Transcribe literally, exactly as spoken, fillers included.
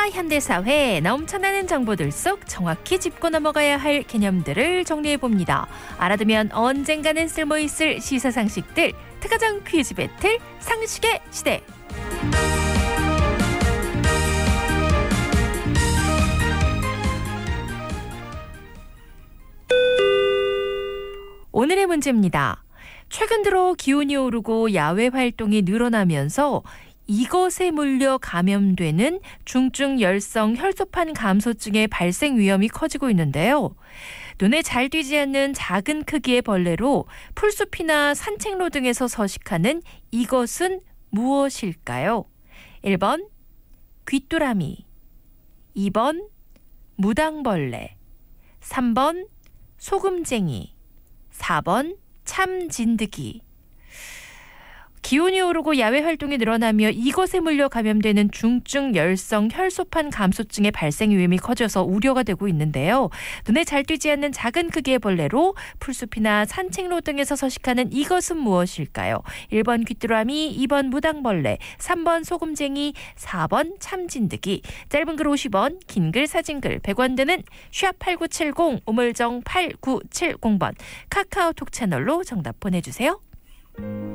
현대사회 넘쳐나는 정보들 속 정확히 짚고 넘어가야 할 개념들을 정리해봅니다. 알아두면 언젠가는 쓸모있을 시사상식들, 특가정 퀴즈 배틀 상식의 시대. 오늘의 문제입니다. 최근 들어 기온이 오르고 야외 활동이 늘어나면서 이것에 물려 감염되는 중증 열성 혈소판 감소증의 발생 위험이 커지고 있는데요. 눈에 잘 띄지 않는 작은 크기의 벌레로 풀숲이나 산책로 등에서 서식하는 이것은 무엇일까요? 일 번 귀뚜라미, 이 번 무당벌레, 삼 번 소금쟁이, 사 번 참진드기. 기온이 오르고 야외 활동이 늘어나며 이것에 물려 감염되는 중증 열성 혈소판 감소증의 발생 위험이 커져서 우려가 되고 있는데요. 눈에 잘 띄지 않는 작은 크기의 벌레로 풀숲이나 산책로 등에서 서식하는 이것은 무엇일까요? 일 번 귀뚜라미, 이 번 무당벌레, 삼 번 소금쟁이, 사 번 참진드기. 짧은 글 오십 원, 긴 글 사진글 백 원 드는 샵 팔구칠공, 우물정 팔구칠공 번 카카오톡 채널로 정답 보내주세요.